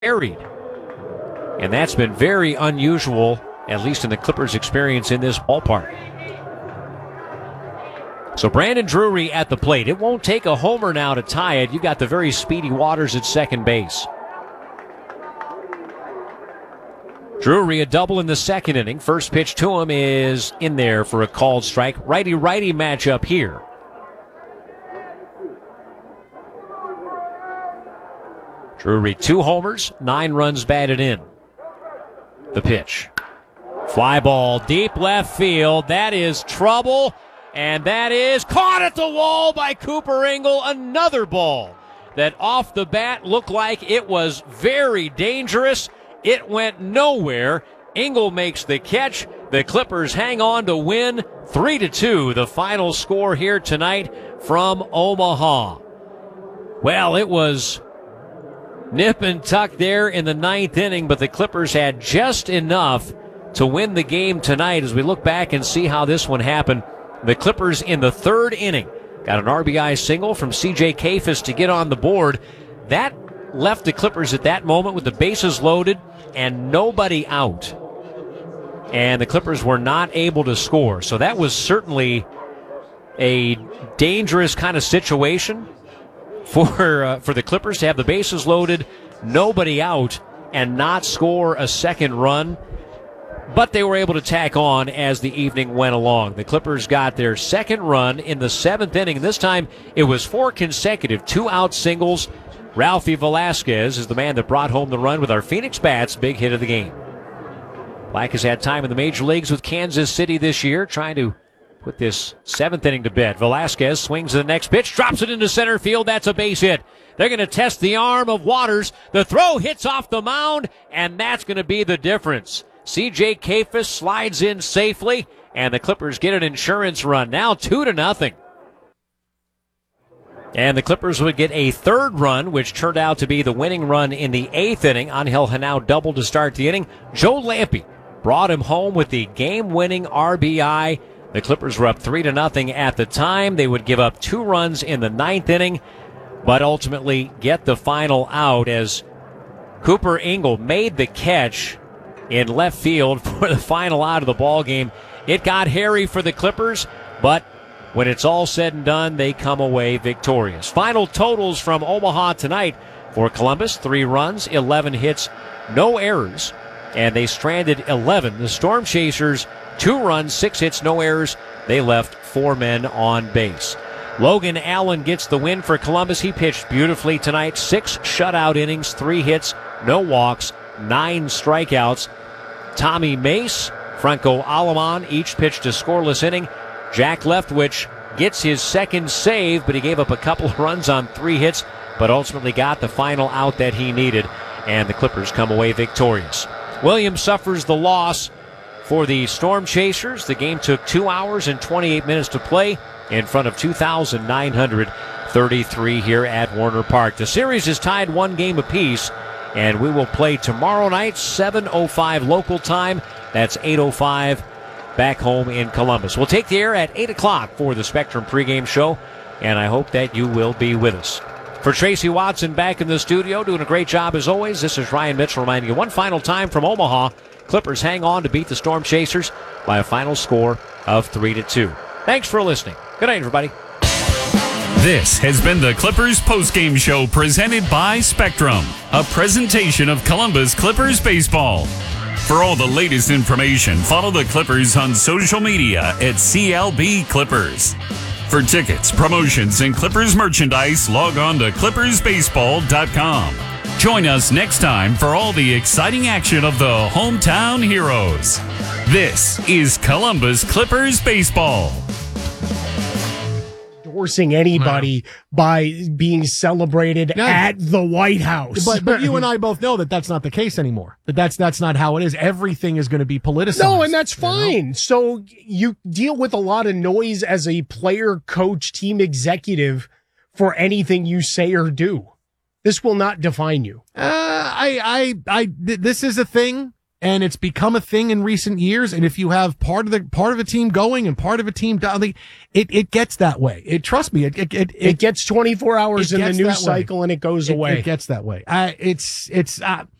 buried. And that's been very unusual, at least in the Clippers' experience in this ballpark. So Brandon Drury at the plate. It won't take a homer now to tie it. You got the very speedy Waters at second base. Drury a double in the second inning. First pitch to him is in there for a called strike. Righty-righty matchup here. Drury 2 homers, 9 runs batted in. The pitch. Fly ball deep left field. That is trouble. And that is caught at the wall by Cooper Engel. Another ball that off the bat looked like it was very dangerous. It went nowhere. Engel makes the catch. The Clippers hang on to win 3-2. The final score here tonight from Omaha. Well, it was nip and tuck there in the 9th inning, but the Clippers had just enough to win the game tonight. As we look back and see how this one happened, the Clippers in the 3rd inning got an RBI single from C.J. Kayfus to get on the board. That left the Clippers at that moment with the bases loaded and nobody out. And the Clippers were not able to score. So that was certainly a dangerous kind of situation for the Clippers to have the bases loaded, nobody out, and not score a second run. But they were able to tack on as the evening went along. The Clippers got their second run in the 7th inning. This time it was 4 consecutive 2-out singles. Ralphie Velasquez is the man that brought home the run with our Phoenix Bats' big hit of the game. Black has had time in the major leagues with Kansas City this year, trying to put this 7th inning to bed. Velasquez swings to the next pitch, drops it into center field. That's a base hit. They're going to test the arm of Waters. The throw hits off the mound, and that's going to be the difference. C.J. Kayfus slides in safely, and the Clippers get an insurance run. Now 2-0. And the Clippers would get a 3rd run, which turned out to be the winning run in the 8th inning. Angel Henao doubled to start the inning. Joe Lampe brought him home with the game-winning RBI. The Clippers were up 3-0 at the time. They would give up 2 runs in the 9th inning, but ultimately get the final out as Cooper Engel made the catch in left field for the final out of the ball game. It got hairy for the Clippers, but when it's all said and done, they come away victorious. Final totals from Omaha tonight for Columbus: 3 runs, 11 hits, no errors, and they stranded 11. The Storm Chasers, 2 runs, 6 hits, no errors. They left 4 men on base. Logan Allen gets the win for Columbus. He pitched beautifully tonight. 6 shutout innings, 3 hits, no walks, 9 strikeouts. Tommy Mace, Franco Aleman each pitched a scoreless inning. Jack Leftwich gets his 2nd save, but he gave up a couple of runs on 3 hits, but ultimately got the final out that he needed, and the Clippers come away victorious. Williams suffers the loss for the Storm Chasers. The game took 2 hours and 28 minutes to play in front of 2,933 here at Warner Park. The series is tied 1 game apiece, and we will play tomorrow night, 7:05 local time. That's 8:05 back home in Columbus. We'll take the air at 8 o'clock for the Spectrum pregame show, and I hope that you will be with us. For Tracy Watson back in the studio, doing a great job as always, this is Ryan Mitchell reminding you one final time from Omaha. Clippers hang on to beat the Storm Chasers by a final score of 3-2. Thanks for listening. Good night, everybody. This has been the Clippers postgame show presented by Spectrum, a presentation of Columbus Clippers baseball. For all the latest information, follow the Clippers on social media at CLB Clippers. For tickets, promotions, and Clippers merchandise, log on to ClippersBaseball.com. Join us next time for all the exciting action of the hometown heroes. This is Columbus Clippers baseball. Endorsing anybody by being celebrated at the White House. But you and I both know that that's not the case anymore. That's not how it is. Everything is going to be politicized. No, and that's fine. You know? So you deal with a lot of noise as a player, coach, team executive for anything you say or do. This will not define you. This is a thing. And it's become a thing in recent years. And if you have part of a team going and part of a team down, it gets that way. Trust me, it gets 24 hours in the news cycle and it goes away. It gets that way.